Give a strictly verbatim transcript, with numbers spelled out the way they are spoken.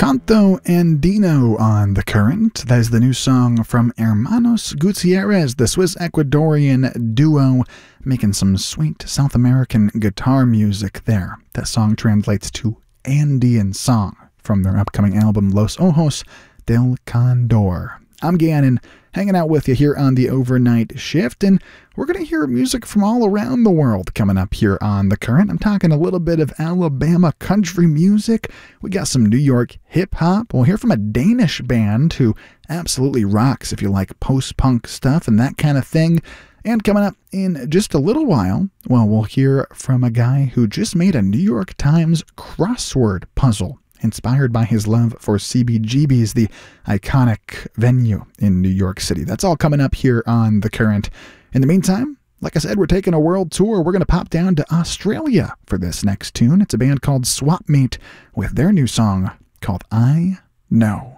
Canto Andino on The Current. That is the new song from Hermanos Gutierrez, the Swiss-Ecuadorian duo, making some sweet South American guitar music there. That song translates to Andean song from their upcoming album Los Ojos del Condor. I'm Gannon, hanging out with you here on the Overnight Shift, and we're going to hear music from all around the world coming up here on The Current. I'm talking a little bit of Alabama country music. We got some New York hip-hop. We'll hear from a Danish band who absolutely rocks if you like post-punk stuff and that kind of thing. And coming up in just a little while, well, we'll hear from a guy who just made a New York Times crossword puzzle inspired by his love for C B G B's, the iconic venue in New York City. That's all coming up here on The Current. In the meantime, like I said, we're taking a world tour. We're going to pop down to Australia for this next tune. It's a band called Swapmeet with their new song called I Know.